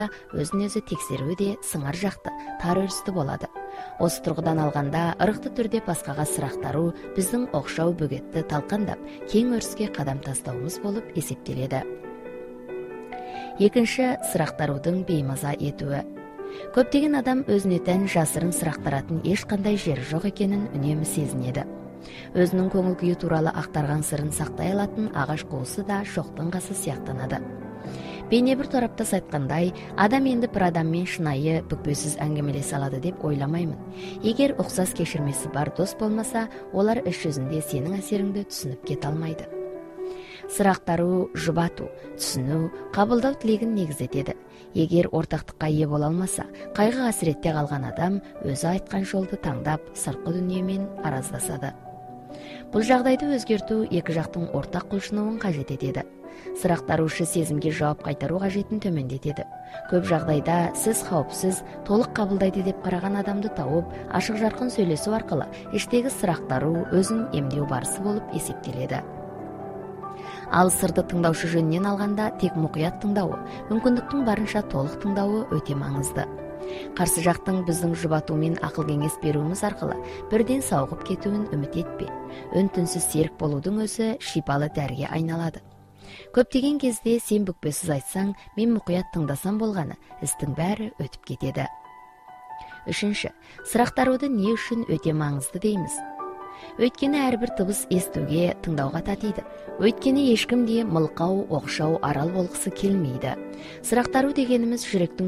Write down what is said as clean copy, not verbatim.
өзін өзі тексеруі де сыңар жақты, тар өрісті болады. Осы тұрғыдан алғанда, ырықты түрде басқаға сұрақтару біздің оқшау бөгетті талқандап, кең өріске қадам тастауымыз болып есептеледі. Екінші, сұрақтарудың беймаза етуі. Көптеген адам өзіне тән жасырын сұрақтаратын ешқандай жері жоқ екенін үнемі сезінеді. Өзінің көңіл күйі туралы ақтарған сырын сақтай алатын ағаш қуысы да шоқтың қасы сияқтанады. Бейне бір тораптас айтқандай, адам енді бір адаммен шынайы, бүкпесіз әңгімелесе алады деп ойламаймын. Егер ұқсас кешірмесі бар дос болмаса, олар іс жүзінде сенің әсеріңді түсініп кете алмайды. Сұрақтару, жұбату, түсіну, қабылдау тілегін негіздетеді. Егер ортақтыққа ие бола алмаса, қайғы қасіретте қалған адам өзі айтқан жолды таңдап, сыртқы дүниемен араздасады. Бұл жағдайды өзгерту екі жақтың ортақ құлшынуын қажет етеді. Сұрақтарушы сезімге жауап қайтару қажетін төмендетеді. Көп жағдайда сіз қауіпсіз, толық қабылдайды деп қараған адамды тауып, ашық жарқын сөйлесу арқылы іштегі сұрақтару өзін емдеу барысы болып есептеледі. Ал сырды тыңдаушы жөнінен алғанда, тек мұқият тыңдауы, мүмкіндіктің барынша толық тыңдауы өте маңызды. Қарсы жақтың біздің жұбатумен ақыл кеңес беруіміз арқылы бірден сауығып кетуін үміт етпе. Үн-түнсіз серік болудың өзі шипалы дәріге айналады. Көптеген кезде сен бүкпесіз айтсаң, мен мұқият тыңдасам болғаны, істің бәрі өтіп кетеді. Үшінші, сұрақтаруды не үшін өте маңызды дейміз? Өйткені әрбір дыбыс естуге, тыңдауға татиды. Өйткені ешкім де мылқау, оқшау арал болғысы келмейді. Сұрақтару дегеніміз жүректің